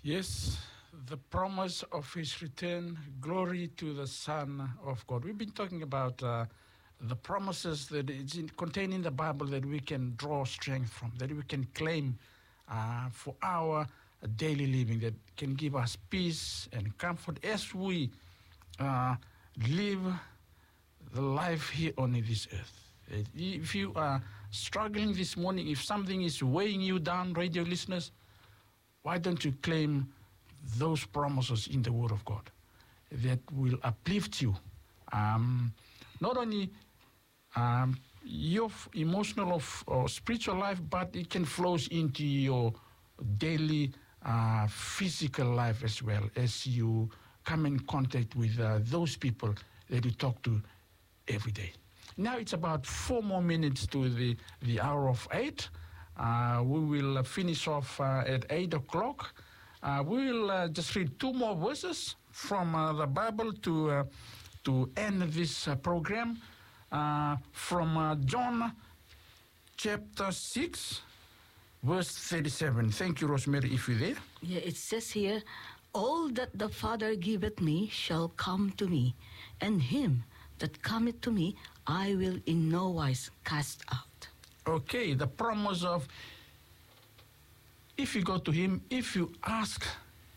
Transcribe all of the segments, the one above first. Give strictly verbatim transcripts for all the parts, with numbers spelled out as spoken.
Yes, the promise of his return, glory to the Son of God. We've been talking about uh, the promises that is in, contained in the Bible that we can draw strength from, that we can claim uh, for our daily living, that can give us peace and comfort as we uh, live the life here on this earth. If you are struggling this morning, if something is weighing you down, radio listeners, why don't you claim those promises in the Word of God that will uplift you? Um, not only um, your emotional or, or spiritual life, but it can flow into your daily uh, physical life as well, as you come in contact with uh, those people that you talk to every day. Now it's about four more minutes to the, the hour of eight. Uh, we will uh, finish off uh, at eight o'clock. Uh, we will uh, just read two more verses from uh, the Bible to uh, to end this uh, program. Uh, from uh, John chapter six, verse thirty-seven. Thank you, Rosemary, if you're there. Yeah, it says here, all that the Father giveth me shall come to me, and him that cometh to me I will in no wise cast out. Okay, the promise of if you go to him, if you ask,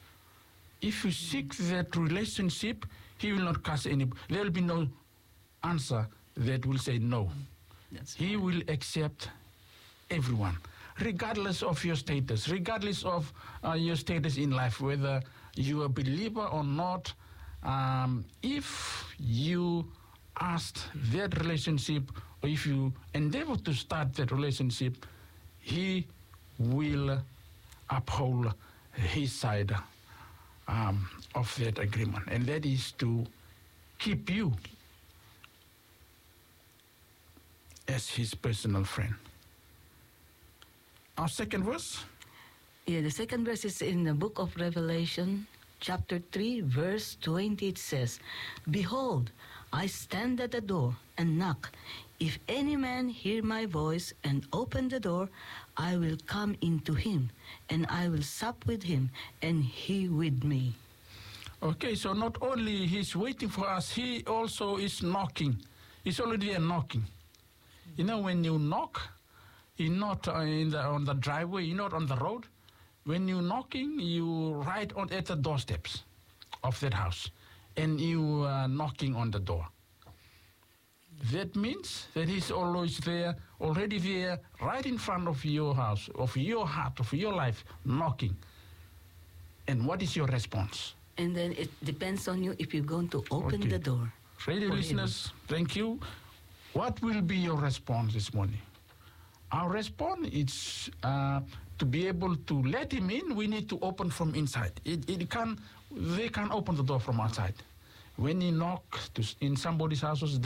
if you seek that relationship, he will not cast any. There will be no answer that will say no. That's he right. will accept everyone, regardless of your status, regardless of uh, your status in life, whether you are a believer or not. Um, if you asked that relationship, or if you endeavor to start that relationship, he will uphold his side um, of that agreement, and that is to keep you as his personal friend. Our second verse. Yeah, the second verse is in the book of Revelation, chapter three, verse twenty. It says, Behold, I stand at the door and knock. If any man hear my voice and open the door, I will come into him, and I will sup with him, and he with me. Okay, so not only he's waiting for us, he also is knocking. He's already there knocking. You know, when you knock, you're not uh, in the, on the driveway, you're not on the road. When you're knocking, you right on at the doorsteps of that house, and you are knocking on the door. That means that he's always there, already there, right in front of your house, of your heart, of your life, knocking. And what is your response? And then it depends on you if you're going to open Okay. the door. Radio for listeners, him. thank you. What will be your response this morning? Our response is uh, to be able to let him in. We need to open from inside. It, it can, they can't open the door from outside. When you knock to, in somebody's house,